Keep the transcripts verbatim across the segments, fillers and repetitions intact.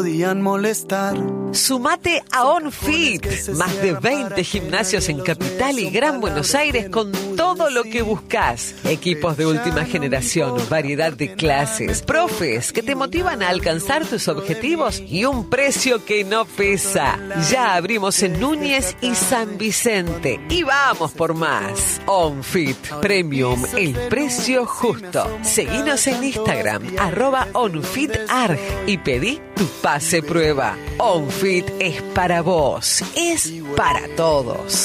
podían molestar. Sumate a OnFit, más de veinte gimnasios en Capital y Gran Buenos Aires con todo lo que buscas. Equipos de última generación, variedad de clases, profes que te motivan a alcanzar tus objetivos y un precio que no pesa. Ya abrimos en Núñez y San Vicente y vamos por más. OnFit Premium, el precio justo. Seguinos en Instagram, arroba OnFitArg y pedí tu pase prueba. OnFit es para vos, es para todos.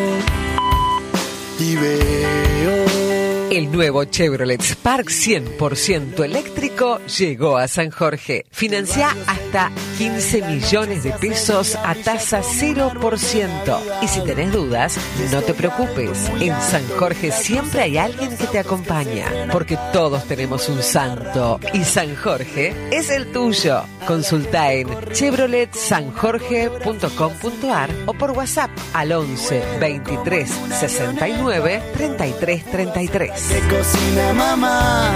Y veo El nuevo Chevrolet Spark cien por ciento eléctrico llegó a San Jorge. Financia hasta quince millones de pesos a tasa cero por ciento. Y si tenés dudas, no te preocupes. En San Jorge siempre hay alguien que te acompaña, porque todos tenemos un santo y San Jorge es el tuyo. Consulta en chevrolet san jorge punto com punto a r o por WhatsApp al once veintitrés sesenta y nueve treinta y tres treinta y tres. que cocina mamá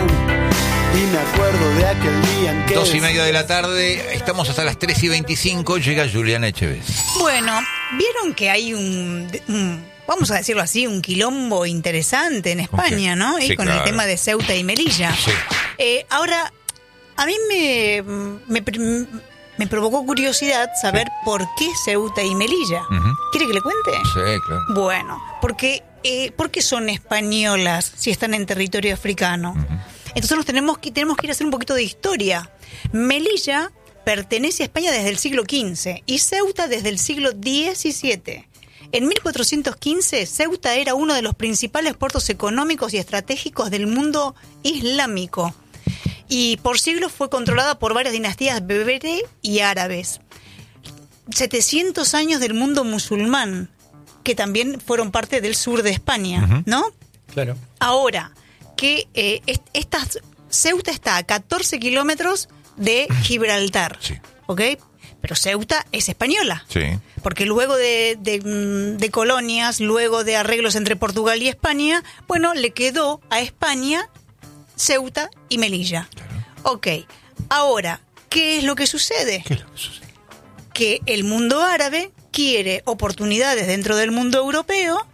y me acuerdo de aquel día en que Dos y media de la tarde, estamos hasta las tres y veinticinco, llega Juliana Echeves. Bueno, vieron que hay un, un, vamos a decirlo así, un quilombo interesante en España, ¿no? Y Sí, con claro. el tema de Ceuta y Melilla. Sí. Eh, ahora, a mí me, me, me provocó curiosidad saber por qué Ceuta y Melilla. Ujú. ¿Quiere que le cuente? Sí, claro. Bueno, porque eh, ¿por qué son españolas si están en territorio africano? Ujú. Entonces nos tenemos que, tenemos que ir a hacer un poquito de historia. Melilla pertenece a España desde el siglo quince y Ceuta desde el siglo diecisiete. En mil cuatrocientos quince, Ceuta era uno de los principales puertos económicos y estratégicos del mundo islámico. Y por siglos fue controlada por varias dinastías bereber y árabes. setecientos años del mundo musulmán, que también fueron parte del sur de España, Ujú. ¿no? Claro. Ahora, que eh, est- estas, Ceuta está a catorce kilómetros de Gibraltar, Sí. ¿ok? Pero Ceuta es española. Sí. Porque luego de, de, mm, de colonias, luego de arreglos entre Portugal y España, bueno, le quedó a España Ceuta y Melilla. Ok, ahora, ¿qué es lo que sucede? ¿Qué es lo que sucede? Que el mundo árabe quiere oportunidades dentro del mundo europeo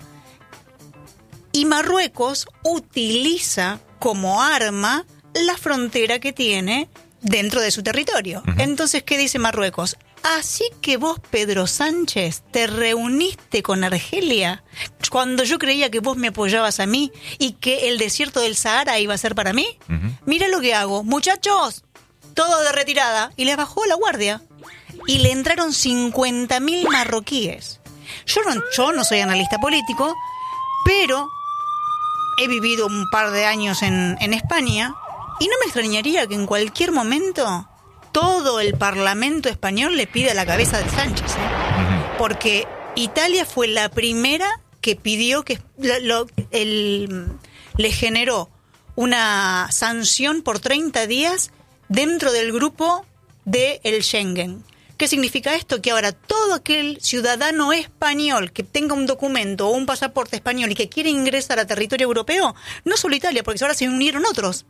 y Marruecos utiliza como arma la frontera que tiene dentro de su territorio. Ujú. Entonces, ¿qué dice Marruecos? Así que vos, Pedro Sánchez, te reuniste con Argelia cuando yo creía que vos me apoyabas a mí y que el desierto del Sahara iba a ser para mí. Ujú. Mira lo que hago. Muchachos, todo de retirada. Y les bajó la guardia. Y le entraron cincuenta mil marroquíes. Yo no, yo no soy analista político, pero he vivido un par de años en, en España y no me extrañaría que en cualquier momento todo el Parlamento español le pida la cabeza de Sánchez, ¿eh? Ujú. Porque Italia fue la primera que pidió que lo- lo- el- le generó una sanción por treinta días dentro del grupo de el Schengen. ¿Qué significa esto? Que ahora todo aquel ciudadano español que tenga un documento o un pasaporte español y que quiere ingresar a territorio europeo, no solo Italia, porque ahora se unieron otros,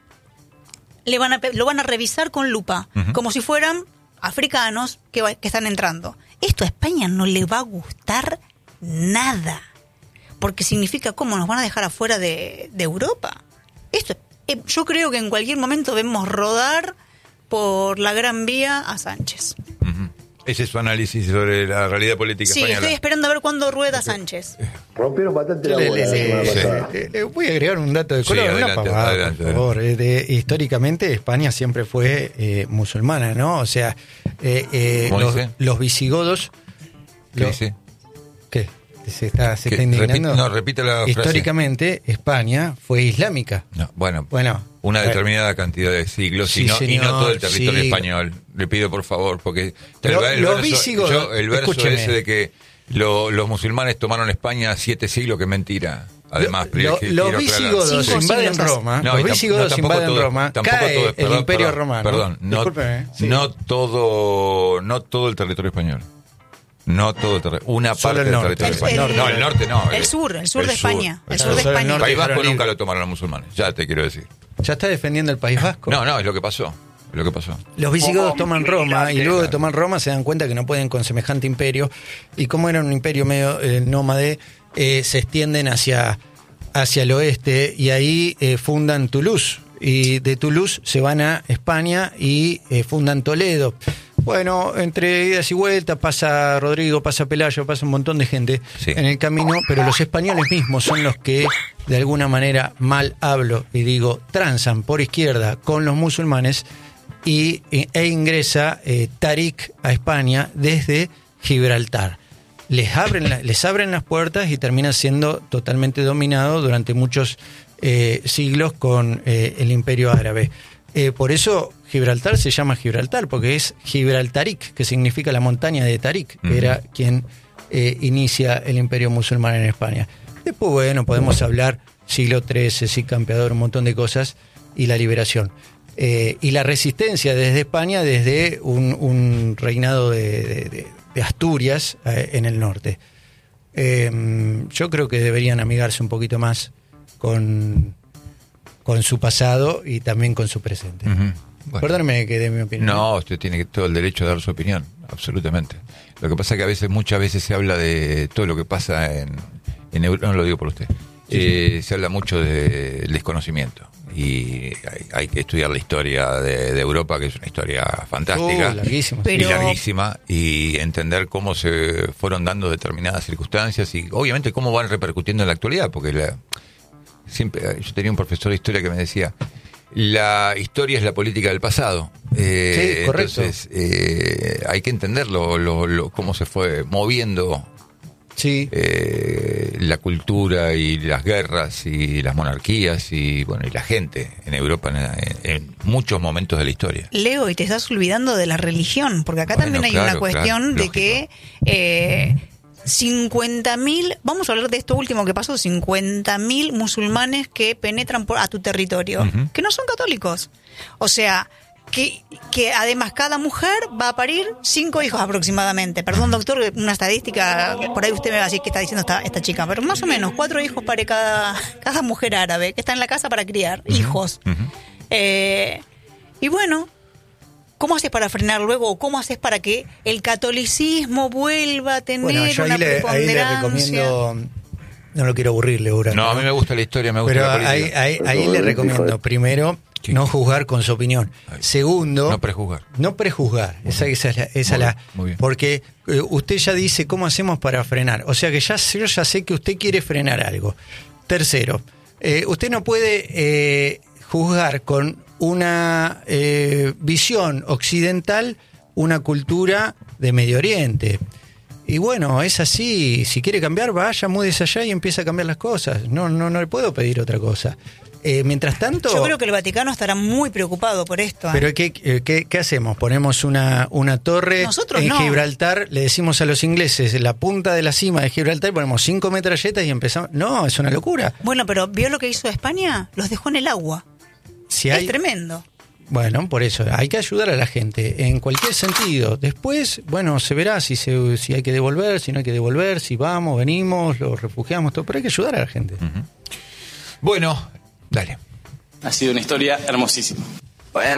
le van a, pe- lo van a revisar con lupa, Ujú. como si fueran africanos que, va- que están entrando. Esto a España no le va a gustar nada, porque significa cómo nos van a dejar afuera de, de Europa. Esto, eh, yo creo que en cualquier momento vemos rodar por la Gran Vía a Sánchez. Ujú. Ese es su análisis sobre la realidad política Sí, española. estoy esperando a ver cuándo rueda Sánchez. Rompieron bastante la Le- bola le- la semana le- pasada. le- le voy a agregar un dato de Sí, color, una adelante, pavada, adelante, por favor. Eh, de- históricamente España siempre fue eh, musulmana, ¿no? O sea, eh, eh, ¿Cómo los, dice? los visigodos... ¿Qué lo- dice? ¿Qué? ¿Se está, se ¿Qué? está indignando? Repite- no, repite la frase. Históricamente España fue islámica. No, bueno, Bueno, una eh, determinada cantidad de siglos Sí, y, no, y no señor, todo el territorio sí. español. Le pido por favor, porque Pero el, los verso, visigodos- yo- el verso escúcheme. ese de que lo- los musulmanes tomaron España siete siglos, que es mentira. Además, Lo- quiero los aclarar. visigodos Cinco invaden siglos hace. Roma, No, los y tam- visigodos no, tampoco invaden todo- Roma, tampoco cae todo- el perdón, Imperio perdón, Romano. Perdón, no, Discúlpeme, sí. no todo, no todo el territorio español. No todo el territorio, una Solo parte el del norte. territorio El- español. el- No, el norte no. El sur, el sur de España. El sur Claro, de solo el España. norte. País Vasco Dejaron nunca libre. lo tomaron los musulmanes, ya te quiero decir. ¿Ya está defendiendo el País Vasco? No, no, es lo que pasó. lo que pasó. Los visigodos toman Roma y luego de tomar Roma se dan cuenta que no pueden con semejante imperio, y como era un imperio medio eh, nómade, eh, se extienden hacia, hacia el oeste y ahí eh, fundan Toulouse, y de Toulouse se van a España y eh, fundan Toledo. Bueno, entre idas y vueltas pasa Rodrigo, pasa Pelayo, pasa un montón de gente sí. en el camino, pero los españoles mismos son los que de alguna manera, mal hablo y digo, transan por izquierda con los musulmanes y, e ingresa eh, Tarik a España desde Gibraltar. Les abren, la, les abren las puertas y termina siendo totalmente dominado durante muchos eh, siglos con eh, el Imperio Árabe. Eh, por eso Gibraltar se llama Gibraltar, porque es Gibraltarik, que significa la montaña de Tarik, que uh-huh. era quien eh, inicia el Imperio musulmán en España. Después, bueno, podemos hablar siglo trece, sí, campeador, un montón de cosas, y la liberación. Eh, y la resistencia desde España, desde un, un reinado de, de, de Asturias eh, en el norte. Eh, yo creo que deberían amigarse un poquito más con, con su pasado y también con su presente. Uh-huh. Bueno. Perdóneme que dé mi opinión. No, usted tiene todo el derecho a dar su opinión, absolutamente. Lo que pasa es que a veces, muchas veces se habla de todo lo que pasa en, en Europa, no lo digo por usted, sí, eh, sí. se habla mucho de, del desconocimiento. Y hay, hay que estudiar la historia de, de Europa, que es una historia fantástica, uh, larguísima, Pero... y larguísima, y entender cómo se fueron dando determinadas circunstancias y obviamente cómo van repercutiendo en la actualidad, porque la, siempre yo tenía un profesor de historia que me decía, la historia es la política del pasado. Eh, sí, correcto. Entonces eh, hay que entenderlo, lo, lo, cómo se fue moviendo. Sí. Eh, la cultura y las guerras y las monarquías y bueno y la gente en Europa en, en muchos momentos de la historia. Leo, y te estás olvidando de la religión, porque acá bueno, también hay claro, una cuestión claro, de lógico. que eh, cincuenta mil, vamos a hablar de esto último que pasó, cincuenta mil musulmanes que penetran por, a tu territorio, uh-huh. que no son católicos. O sea, que, que además cada mujer va a parir cinco hijos aproximadamente. Perdón, doctor, una estadística, por ahí usted me va a decir qué está diciendo esta, esta chica, pero más o menos cuatro hijos pare cada, cada mujer árabe que está en la casa para criar uh-huh. hijos. Uh-huh. Eh, y bueno, ¿cómo haces para frenar luego? ¿Cómo haces para que el catolicismo vuelva a tener bueno, yo una ahí le, preponderancia? Ahí le recomiendo, no lo quiero aburrirle, Ura. No, a mí me gusta la historia, me gusta pero la política. Ahí, ahí, ahí le recomiendo, primero, sí. no juzgar con su opinión. Ahí. Segundo, no prejuzgar. No prejuzgar, esa, esa es la... Esa muy la bien, muy bien. Porque eh, usted ya dice, ¿cómo hacemos para frenar? O sea que ya, yo ya sé que usted quiere frenar algo. Tercero, eh, usted no puede eh, juzgar con una eh, visión occidental una cultura de Medio Oriente. Y bueno, es así, si quiere cambiar, vaya, múdese allá y empieza a cambiar las cosas. No, no, no le puedo pedir otra cosa. Eh, mientras tanto... Yo creo que el Vaticano estará muy preocupado por esto. ¿eh? ¿Pero qué, qué, qué hacemos? ¿Ponemos una, una torre Nosotros en no. Gibraltar? Le decimos a los ingleses, en la punta de la cima de Gibraltar, ponemos cinco metralletas y empezamos... No, es una locura. Bueno, pero ¿vio lo que hizo España? Los dejó en el agua. Si hay... Es tremendo. Bueno, por eso, hay que ayudar a la gente, en cualquier sentido. Después, bueno, se verá si, se, si hay que devolver, si no hay que devolver, si vamos, venimos, los refugiamos, todo, pero hay que ayudar a la gente. Uh-huh. Bueno, dale. Ha sido una historia hermosísima.